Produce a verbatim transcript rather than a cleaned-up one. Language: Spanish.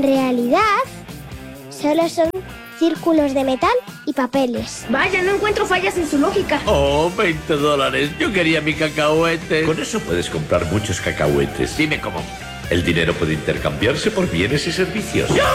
realidad solo son círculos de metal y papeles. Vaya, no encuentro fallas en su lógica. Oh, veinte dólares. Yo quería mi cacahuete. Con eso puedes comprar muchos cacahuetes. Dime cómo. El dinero puede intercambiarse por bienes y servicios. ¡No!